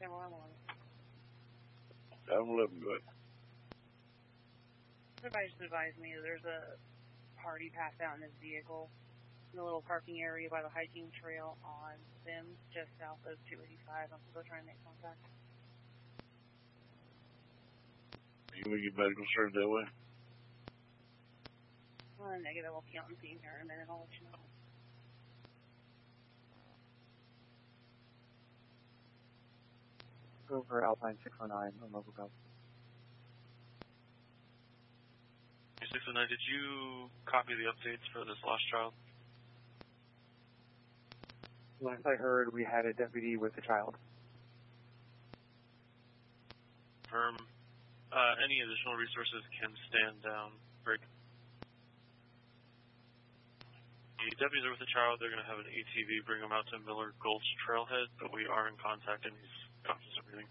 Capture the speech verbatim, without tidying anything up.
ten eleven. ten eleven, good. Somebody just advised me that there's a party passed out in his vehicle in the little parking area by the hiking trail on Sims, just south of two eighty-five. I'm still trying to make contact. You going to get medical served that way? Well, negative. I'll be on the scene here in a minute. I'll let you know. Go for Alpine six oh nine on local go. six oh nine, did you copy the updates for this lost child? Last I heard, we had a deputy with a child. Firm. Uh, any additional resources can stand down. Break. The deputies are with the child. They're going to have an A T V bring them out to Miller Gulch Trailhead, but we are in contact and he's conscious of breathing.